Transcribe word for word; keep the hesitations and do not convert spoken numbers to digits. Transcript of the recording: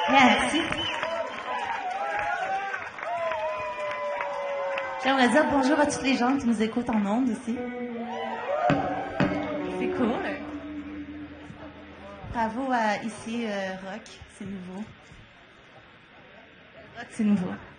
Merci. J'aimerais dire bonjour à toutes les gens qui nous écoutent en ondes aussi. C'est cool. Bravo à ici euh, Rock, c'est nouveau. Rock, c'est nouveau.